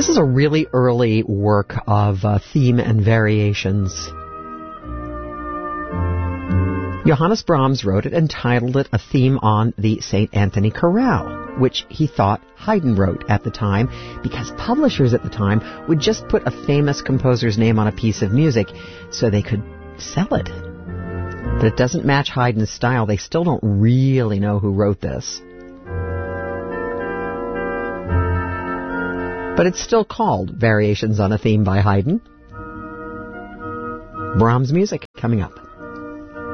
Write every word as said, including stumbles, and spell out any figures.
This is a really early work of uh, theme and variations. Johannes Brahms wrote it and titled it A Theme on the Saint Anthony Chorale, which he thought Haydn wrote at the time, because publishers at the time would just put a famous composer's name on a piece of music so they could sell it. But it doesn't match Haydn's style. They still don't really know who wrote this. But it's still called Variations on a Theme by Haydn. Brahms music coming up.